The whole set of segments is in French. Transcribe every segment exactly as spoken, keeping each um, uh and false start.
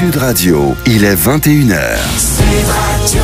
Sud Radio, il est vingt et une heures. Sud Radio.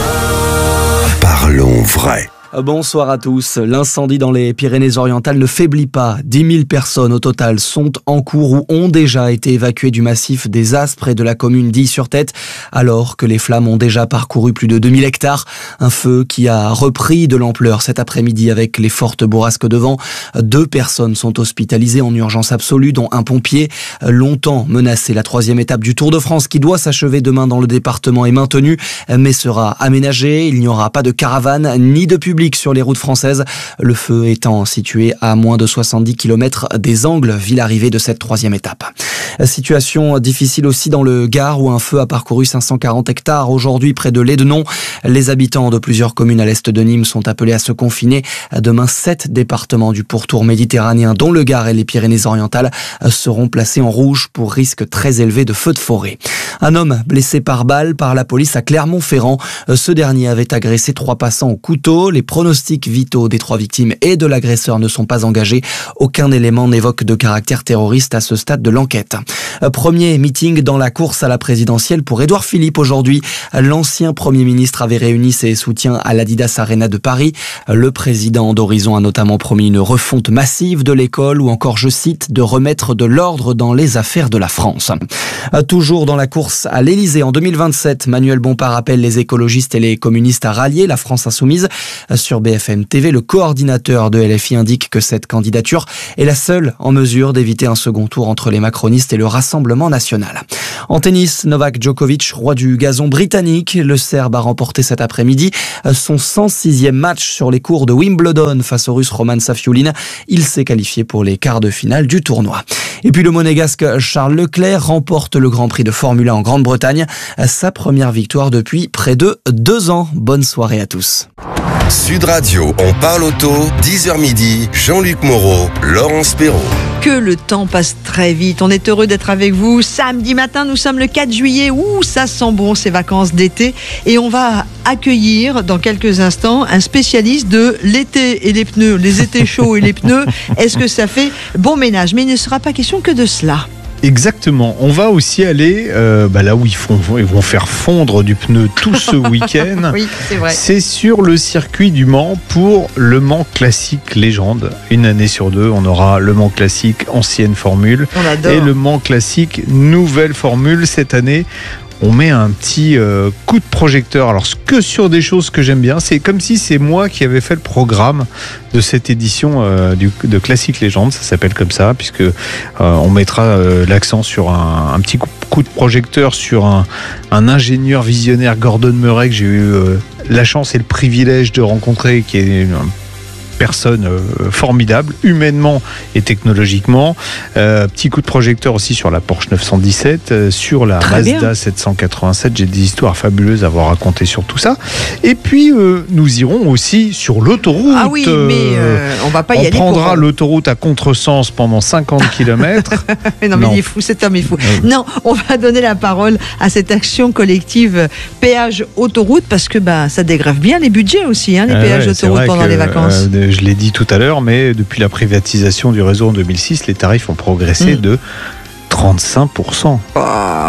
Parlons vrai. Bonsoir à tous. L'incendie dans les Pyrénées-Orientales ne faiblit pas. dix mille personnes au total sont en cours ou ont déjà été évacuées du massif des Aspres et de la commune d'Ille-sur-Tête, alors que les flammes ont déjà parcouru plus de deux mille hectares. Un feu qui a repris de l'ampleur cet après-midi avec les fortes bourrasques de vent. Deux personnes sont hospitalisées en urgence absolue, dont un pompier. Longtemps menacé, la troisième étape du Tour de France qui doit s'achever demain dans le département est maintenue, mais sera aménagée. Il n'y aura pas de caravane ni de public sur les routes françaises, le feu étant situé à moins de soixante-dix kilomètres des Angles, ville arrivée de cette troisième étape. Situation difficile aussi dans le Gard où un feu a parcouru cinq cent quarante hectares aujourd'hui près de Lédenon. Les habitants de plusieurs communes à l'est de Nîmes sont appelés à se confiner. Demain, sept départements du pourtour méditerranéen, dont le Gard et les Pyrénées-Orientales, seront placés en rouge pour risque très élevé de feux de forêt. Un homme blessé par balle par la police à Clermont-Ferrand. Ce dernier avait agressé trois passants au couteau. Les pronostics vitaux des trois victimes et de l'agresseur ne sont pas engagés. Aucun élément n'évoque de caractère terroriste à ce stade de l'enquête. Premier meeting dans la course à la présidentielle pour Édouard Philippe aujourd'hui. L'ancien Premier ministre avait réuni ses soutiens à l'Adidas Arena de Paris. Le président d'Horizon a notamment promis une refonte massive de l'école ou encore, je cite, de remettre de l'ordre dans les affaires de la France. Toujours dans la course à l'Élysée en deux mille vingt-sept, Manuel Bompard appelle les écologistes et les communistes à rallier la France insoumise. Sur B F M T V, le coordinateur de L F I indique que cette candidature est la seule en mesure d'éviter un second tour entre les macronistes et le Rassemblement national. En tennis, Novak Djokovic, roi du gazon britannique, le Serbe a remporté cet après-midi son cent sixième match sur les cours de Wimbledon face au Russe Roman Safiullin. Il s'est qualifié pour les quarts de finale du tournoi. Et puis le monégasque Charles Leclerc remporte le Grand Prix de Formule un en Grande-Bretagne, sa première victoire depuis près de deux ans. Bonne soirée à tous. Sud Radio, on parle auto, dix heures midi, Jean-Luc Moreau, Laurence Perrault. Que le temps passe très vite. On est heureux d'être avec vous. Samedi matin, nous sommes le quatre juillet. Ouh, ça sent bon ces vacances d'été. Et on va accueillir dans quelques instants un spécialiste de l'été et les pneus, les étés chauds et les pneus. Est-ce que ça fait bon ménage? Mais il ne sera pas question que de cela. Exactement. On va aussi aller euh, bah là où ils, font, ils vont faire fondre du pneu tout ce week-end. Oui, c'est vrai. C'est sur le circuit du Mans pour le Mans Classique Légende. Une année sur deux, on aura le Mans Classique ancienne formule on adore. Et le Mans Classique nouvelle formule. Cette année, on met un petit euh, coup de projecteur. Alors, que sur des choses que j'aime bien. C'est comme si c'est moi qui avais fait le programme de cette édition euh, du, de Classique Légende. Ça s'appelle comme ça, puisque euh, on mettra euh, l'accent sur un, un petit coup, coup de projecteur sur un, un ingénieur visionnaire, Gordon Murray, que j'ai eu euh, la chance et le privilège de rencontrer, qui est une personne euh, formidable, humainement et technologiquement. Euh, petit coup de projecteur aussi sur la Porsche neuf cent dix-sept, euh, sur la Très Mazda bien. sept cent quatre-vingt-sept. J'ai des histoires fabuleuses à vous raconter sur tout ça. Et puis, euh, nous irons aussi sur l'autoroute. Ah oui, mais euh, on va pas y on aller. On prendra pour... l'autoroute à contresens pendant cinquante kilomètres. non, mais Non. il est fou, cet homme est fou. Euh. Non, on va donner la parole à cette action collective péage autoroute parce que bah, ça dégrève bien les budgets aussi, hein, les Ah péages ouais, c'est autoroute vrai pendant que, les vacances. euh, je l'ai dit tout à l'heure, mais depuis la privatisation du réseau en deux mille six, les tarifs ont progressé Mmh. de trente-cinq pour cent. Oh,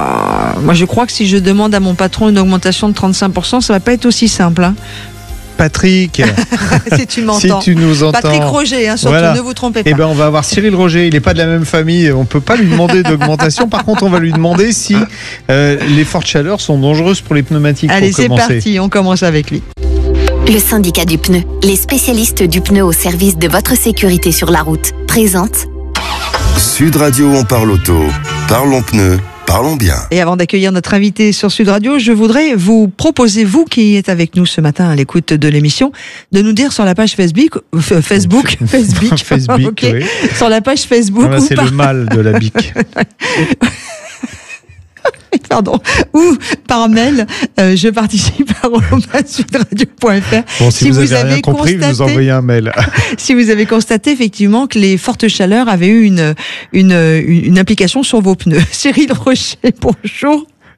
moi, je crois que si je demande à mon patron une augmentation de trente-cinq pour cent, ça va pas être aussi simple. Hein. Patrick, si tu si m'entends. tu nous entends. Patrick Roger, hein, surtout, Voilà. ne vous trompez pas. Eh ben, on va avoir Cyril Roger. Il n'est pas de la même famille. On peut pas lui demander d'augmentation. Par contre, on va lui demander si euh, les fortes chaleurs sont dangereuses pour les pneumatiques. Allez, pour c'est commencer. parti, on commence avec lui. Le syndicat du pneu, les spécialistes du pneu au service de votre sécurité sur la route, présente Sud Radio, on parle auto, parlons pneus, parlons bien. Et avant d'accueillir notre invité sur Sud Radio, je voudrais vous proposer, vous qui êtes avec nous ce matin à l'écoute de l'émission, de nous dire sur la page Facebook, euh, Facebook, Facebook, Facebook, okay, oui. sur la page Facebook. Voilà, ou c'est par... le mal de la bique. Pardon, ou par mail, euh, je participe à sudradio point f r. Bon, si, si vous, vous avez avez rien compris, constaté- vous envoyez un mail. Si vous avez constaté effectivement que les fortes chaleurs avaient eu une, une, une implication sur vos pneus. Cyril Rocher, bonjour.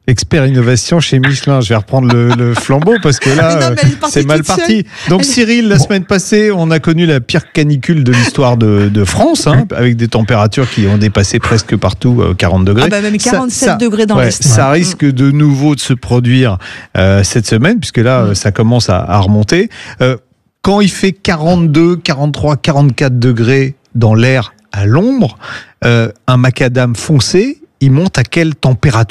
Expert innovation chez Michelin. Je vais reprendre le, le flambeau parce que là, non, c'est mal parti. Donc, Cyril, la semaine passée, on a connu la pire canicule de l'histoire de, de France, hein, avec des températures qui ont dépassé presque partout euh, quarante degrés. Ah bah même quarante-sept ça, degrés dans ouais, l'Est. Ça risque de nouveau de se produire euh, cette semaine, puisque là, mmh. ça commence à, à remonter. Euh, quand il fait quarante-deux, quarante-trois, quarante-quatre degrés dans l'air à l'ombre, euh, un macadam foncé, il monte à quelle température ?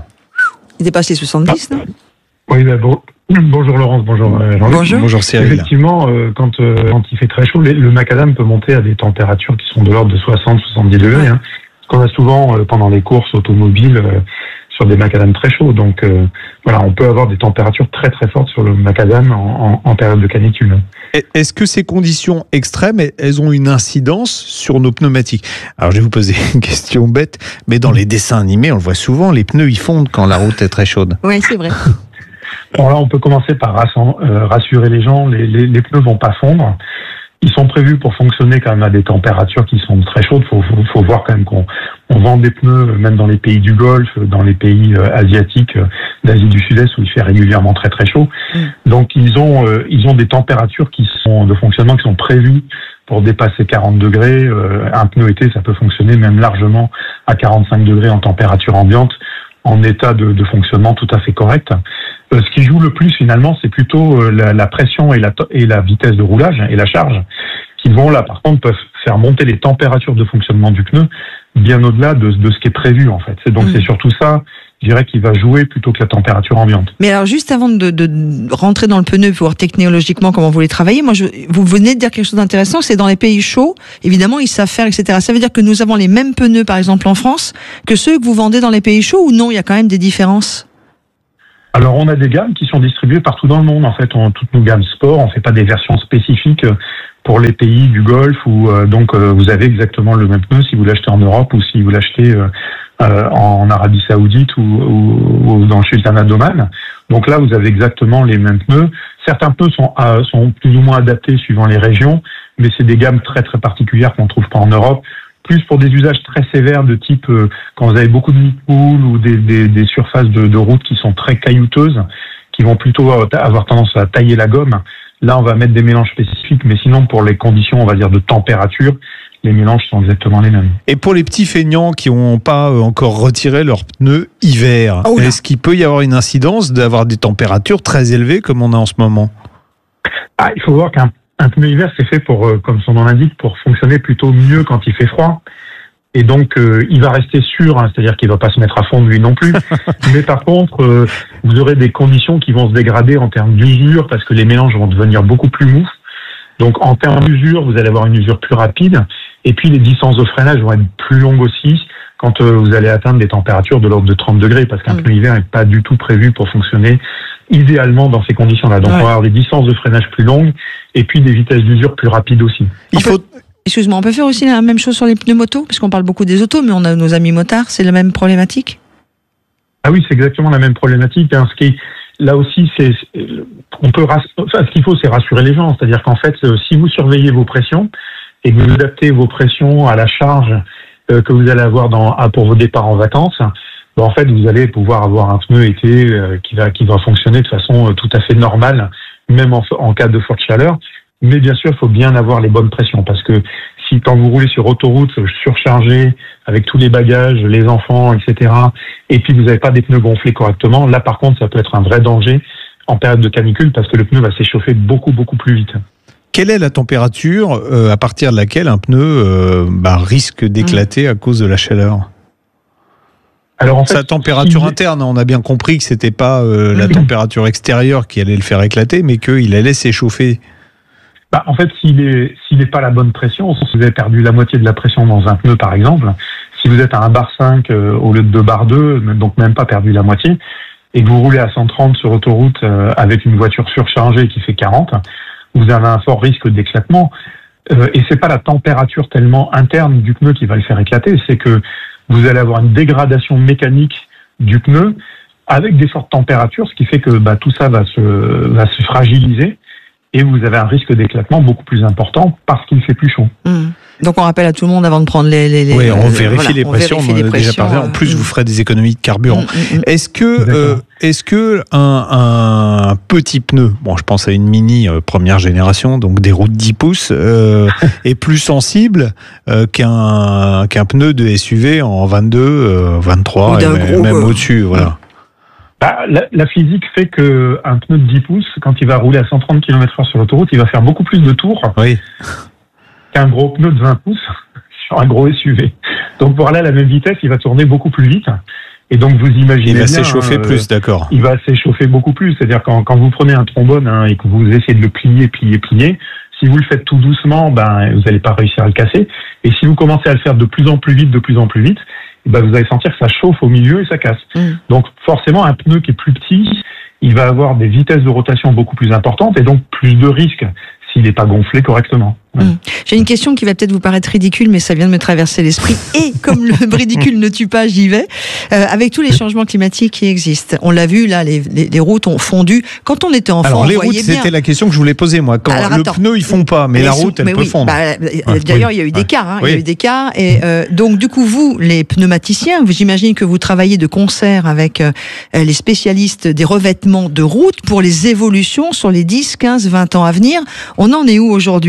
Il dépasse les soixante-dix, non ? Oui, ben bon. Bonjour Laurence, bonjour euh, Jean-Luc. Bonjour. Bonjour Cyril. Effectivement, euh, quand, euh, quand il fait très chaud, les, le macadam peut monter à des températures qui sont de l'ordre de soixante à soixante-dix degrés. Hein, ce qu'on a souvent euh, pendant les courses automobiles euh, sur des macadams très chauds. Donc euh, voilà, on peut avoir des températures très très fortes sur le macadam en, en, en période de canicule. Est-ce que ces conditions extrêmes, elles ont une incidence sur nos pneumatiques ? Alors, je vais vous poser une question bête, mais dans les dessins animés, on le voit souvent, les pneus, ils fondent quand la route est très chaude. Oui, c'est vrai. Bon, là, on peut commencer par rassurer les gens. Les, les, les pneus vont pas fondre. Ils sont prévus pour fonctionner quand même à des températures qui sont très chaudes. Faut, faut, faut voir quand même qu'on on vend des pneus même dans les pays du Golfe, dans les pays euh, asiatiques, euh, d'Asie du Sud-Est où il fait régulièrement très très chaud. Mm. Donc ils ont euh, ils ont des températures qui sont de fonctionnement qui sont prévues pour dépasser quarante degrés. Euh, un pneu été, ça peut fonctionner même largement à quarante-cinq degrés en température ambiante, en état de, de fonctionnement tout à fait correct. Euh, ce qui joue le plus finalement, c'est plutôt euh, la, la pression et la, et la vitesse de roulage et la charge, qui vont là par contre peuvent faire monter les températures de fonctionnement du pneu bien au-delà de, de ce qui est prévu en fait. C'est donc mmh. c'est surtout ça, je dirais, qui va jouer plutôt que la température ambiante. Mais alors juste avant de, de rentrer dans le pneu, pour voir technologiquement comment vous les travaillez, moi je, vous venez de dire quelque chose d'intéressant, c'est dans les pays chauds, évidemment ils savent faire, et cetera. Ça veut dire que nous avons les mêmes pneus par exemple en France que ceux que vous vendez dans les pays chauds, ou non, il y a quand même des différences ? Alors on a des gammes qui sont distribuées partout dans le monde en fait, on, toutes nos gammes sport, on fait pas des versions spécifiques pour les pays du Golfe où euh, donc euh, vous avez exactement le même pneu si vous l'achetez en Europe ou si vous l'achetez euh, euh, en Arabie Saoudite ou, ou, ou dans le Sultanat d'Oman. Donc là vous avez exactement les mêmes pneus. Certains pneus sont, euh, sont plus ou moins adaptés suivant les régions, mais c'est des gammes très très particulières qu'on trouve pas en Europe. Plus pour des usages très sévères de type euh, quand vous avez beaucoup de mid-pool ou des, des, des surfaces de, de route qui sont très caillouteuses, qui vont plutôt avoir tendance à tailler la gomme. Là, on va mettre des mélanges spécifiques, mais sinon, pour les conditions, on va dire, de température, les mélanges sont exactement les mêmes. Et pour les petits feignants qui n'ont pas encore retiré leurs pneus hiver, oh est-ce qu'il peut y avoir une incidence d'avoir des températures très élevées comme on a en ce moment ? Ah, il faut voir qu'un un pneu hiver, c'est fait pour, euh, comme son nom l'indique, pour fonctionner plutôt mieux quand il fait froid. Et donc, euh, il va rester sûr, hein, c'est-à-dire qu'il va pas se mettre à fond lui non plus. Mais par contre, euh, vous aurez des conditions qui vont se dégrader en termes d'usure parce que les mélanges vont devenir beaucoup plus mous. Donc, en termes d'usure, vous allez avoir une usure plus rapide. Et puis, les distances de freinage vont être plus longues aussi quand euh, vous allez atteindre des températures de l'ordre de trente degrés parce qu'un mmh. pneu hiver n'est pas du tout prévu pour fonctionner idéalement dans ces conditions-là. Donc, ouais. on va avoir des distances de freinage plus longues et puis des vitesses d'usure plus rapides aussi. Il faut... Excuse-moi, on peut faire aussi la même chose sur les pneus motos, parce qu'on parle beaucoup des autos, mais on a nos amis motards, c'est la même problématique ? Ah oui, c'est exactement la même problématique. Hein. Ce qui est, là aussi, c'est, on peut, enfin, ce qu'il faut, c'est rassurer les gens. C'est-à-dire qu'en fait, si vous surveillez vos pressions et que vous adaptez vos pressions à la charge euh, que vous allez avoir dans, pour vos départs en vacances, ben, en fait, vous allez pouvoir avoir un pneu été euh, qui va, qui va fonctionner de façon euh, tout à fait normale, même en, en cas de forte chaleur. Mais bien sûr, il faut bien avoir les bonnes pressions parce que si quand vous roulez sur autoroute surchargé avec tous les bagages, les enfants, et cetera, et puis vous n'avez pas des pneus gonflés correctement, là par contre, ça peut être un vrai danger en période de canicule parce que le pneu va s'échauffer beaucoup beaucoup plus vite. Quelle est la température euh, à partir de laquelle un pneu euh, bah, risque d'éclater mmh. à cause de la chaleur ? Alors en fait, sa température si... interne, on a bien compris que c'était pas euh, la température extérieure qui allait le faire éclater, mais qu'il allait s'échauffer. Bah, en fait, s'il est, s'il n'est pas la bonne pression, si vous avez perdu la moitié de la pression dans un pneu, par exemple, si vous êtes à un bar cinq euh, au lieu de deux bar deux, donc même pas perdu la moitié, et que vous roulez à cent trente sur autoroute euh, avec une voiture surchargée qui fait quarante, vous avez un fort risque d'éclatement. Euh, et c'est pas la température tellement interne du pneu qui va le faire éclater, c'est que vous allez avoir une dégradation mécanique du pneu avec des fortes températures, ce qui fait que bah, tout ça va se, va se fragiliser. Et vous avez un risque d'éclatement beaucoup plus important parce qu'il fait plus chaud. Mmh. Donc on rappelle à tout le monde avant de prendre les... les, les oui, on euh, vérifie voilà, les on pressions, vérifie on les en a déjà pressions, parlé. euh, En plus, mm. vous ferez des économies de carburant. Mm, mm, mm. Est-ce que, euh, est-ce que un, un petit pneu, bon, je pense à une Mini euh, première génération, donc des roues de dix pouces, euh, est plus sensible euh, qu'un, qu'un pneu de S U V en vingt-deux, euh, vingt-trois, Ou et d'un même, gros, même euh, au-dessus, voilà. Bah, la, la physique fait que un pneu de dix pouces, quand il va rouler à cent trente kilomètres heure sur l'autoroute, il va faire beaucoup plus de tours Oui. qu'un gros pneu de vingt pouces sur un gros S U V. Donc pour aller à la même vitesse, il va tourner beaucoup plus vite. Et donc vous imaginez Il va bien, s'échauffer hein, plus, d'accord. Il va s'échauffer beaucoup plus. C'est-à-dire quand, quand vous prenez un trombone hein, et que vous essayez de le plier, plier, plier, si vous le faites tout doucement, ben vous n'allez pas réussir à le casser. Et si vous commencez à le faire de plus en plus vite, de plus en plus vite, ben vous allez sentir que ça chauffe au milieu et ça casse. Mm. Donc forcément, un pneu qui est plus petit, il va avoir des vitesses de rotation beaucoup plus importantes et donc plus de risques s'il n'est pas gonflé correctement. Ouais. Mmh. J'ai une question qui va peut-être vous paraître ridicule, mais ça vient de me traverser l'esprit. Et comme le ridicule ne tue pas, j'y vais. Euh, avec tous les changements climatiques qui existent, on l'a vu là, les, les, les routes ont fondu. Quand on était enfant, Alors on les voyait routes, bien. c'était la question que je voulais poser moi. Quand Alors, le attends. pneu, ils font pas, mais, Mais la sous- route, elle mais peut oui, fondre. bah, Ouais. D'ailleurs, Oui. il y a eu des Ouais. cas. Hein, Oui. Il y a eu des cas. Et euh, donc, du coup, vous, les pneumaticiens, vous j'imagine que vous travaillez de concert avec euh, les spécialistes des revêtements de route pour les évolutions sur les dix, quinze, vingt ans à venir. On en est où aujourd'hui ?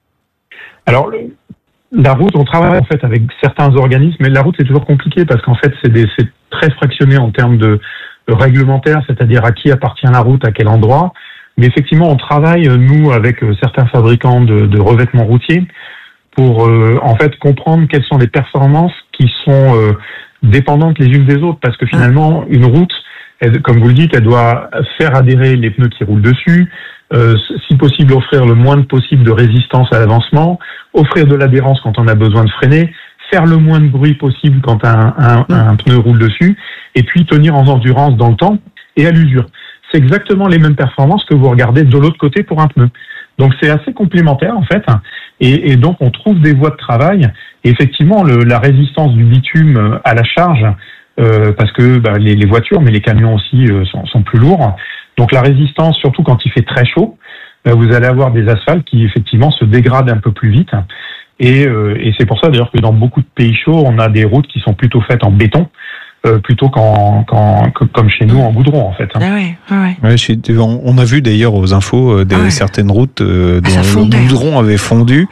Alors, le- la route, on travaille en fait avec certains organismes, mais la route c'est toujours compliqué parce qu'en fait c'est, des, c'est très fractionné en termes de, de réglementaire, c'est-à-dire à qui appartient la route, à quel endroit. Mais effectivement, on travaille nous avec euh, certains fabricants de, de revêtements routiers pour euh, en fait comprendre quelles sont les performances qui sont euh, dépendantes les unes des autres, parce que finalement une route, elle, comme vous le dites, elle doit faire adhérer les pneus qui roulent dessus. Euh, si possible, offrir le moins de possible de résistance à l'avancement, offrir de l'adhérence quand on a besoin de freiner, faire le moins de bruit possible quand un, un, un pneu roule dessus, et puis tenir en endurance dans le temps et à l'usure. C'est exactement les mêmes performances que vous regardez de l'autre côté pour un pneu. Donc c'est assez complémentaire en fait, et, et donc on trouve des voies de travail. Et effectivement, le, la résistance du bitume à la charge, euh, parce que bah, les, les voitures, mais les camions aussi euh, sont, sont plus lourds. Donc la résistance, surtout quand il fait très chaud, euh, vous allez avoir des asphaltes qui effectivement se dégradent un peu plus vite. Et, euh, et c'est pour ça d'ailleurs que dans beaucoup de pays chauds, on a des routes qui sont plutôt faites en béton, euh, plutôt qu'en, qu'en, que, comme chez nous en goudron en fait. Ah ouais, ah ouais. Ouais, chez- on, on a vu d'ailleurs aux infos euh, des, Ah ouais. certaines routes euh, Ah, ça dont le fondait. goudron avait fondu.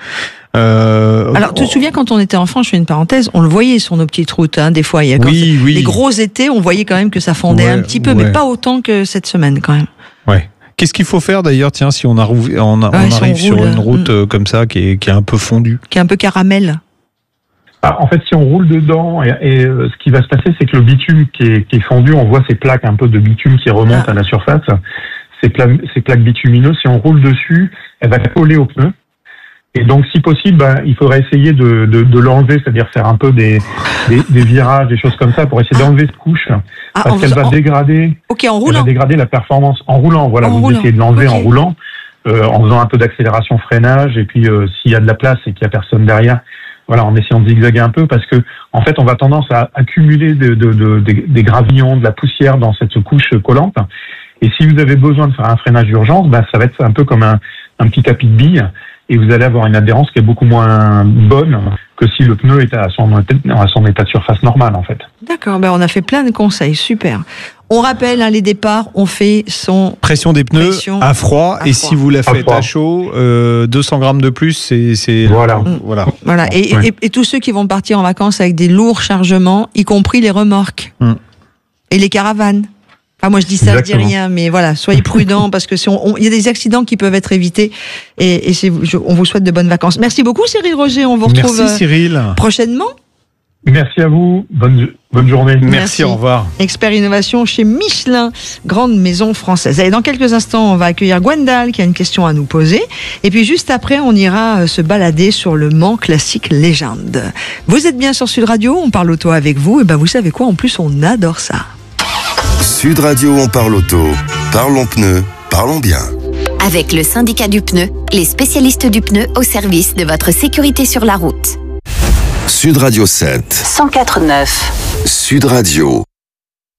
Euh, Alors, tu te souviens quand on était enfant, je fais une parenthèse, on le voyait sur nos petites routes, hein, des fois. Il y a quand Oui, oui. les gros étés, on voyait quand même que ça fondait Ouais, un petit peu, ouais. mais pas autant que cette semaine quand même. Ouais. Qu'est-ce qu'il faut faire d'ailleurs, tiens, si on, arrive, on, a- Ouais, on si on arrive sur roule, une route mm. euh, comme ça qui est, qui est un peu fondue? Qui est un peu caramel. Ah, en fait, si on roule dedans, et, et, euh, ce qui va se passer, c'est que le bitume qui est, qui est fondu, on voit ces plaques un peu de bitume qui remontent Ah. à la surface. Ces, pla- ces plaques bitumineuses, si on roule dessus, elle va coller au pneu. Et donc, si possible, ben, il faudrait essayer de, de, de l'enlever, c'est-à-dire faire un peu des, des, des virages, des choses comme ça, pour essayer d'enlever cette couche, Ah, parce en qu'elle faisant- va en- dégrader, Ok, en elle va roulant. dégrader la performance en roulant. Voilà, En vous roulant. essayez de l'enlever Ok. en roulant, euh, en faisant un peu d'accélération, freinage, et puis euh, s'il y a de la place et qu'il y a personne derrière, voilà, en essayant de zigzaguer un peu, parce que en fait, on va tendance à accumuler de, de, de, des, des gravillons, de la poussière dans cette couche collante. Et si vous avez besoin de faire un freinage d'urgence, bah, ça va être un peu comme un, un petit tapis de billes, et vous allez avoir une adhérence qui est beaucoup moins bonne que si le pneu est à son, à son état de surface normal, en fait. D'accord, ben on a fait plein de conseils, super. On rappelle, hein, les départs, on fait son... Pression des pneus Pression à froid, à et froid. si vous la À faites froid. à chaud, euh, deux cents grammes de plus, c'est... c'est Voilà. voilà. Voilà, et, Ouais. et, et tous ceux qui vont partir en vacances avec des lourds chargements, y compris les remorques Mm. et les caravanes. Enfin, moi je dis ça, Exactement. je dis rien, mais voilà, soyez prudents parce que si on, on- il y a des accidents qui peuvent être évités et, et c'est, je- on vous souhaite de bonnes vacances. Merci beaucoup Cyril Roger, on vous retrouve Merci euh, Cyril. prochainement. Merci à vous. Bonne, bonne journée. Merci, Merci. au revoir. Expert innovation chez Michelin, grande maison française. Et dans quelques instants, on va accueillir Gwendal qui a une question à nous poser. Et puis juste après, on ira euh, se balader sur le Mans Classique Légende. Vous êtes bien sur Sud Radio, on parle auto avec vous. Et ben vous savez quoi, en plus on adore ça. Sud Radio, on parle auto. Parlons pneus, parlons bien. Avec le syndicat du pneu, les spécialistes du pneu au service de votre sécurité sur la route. Sud Radio sept. cent quatre neuf. Sud Radio.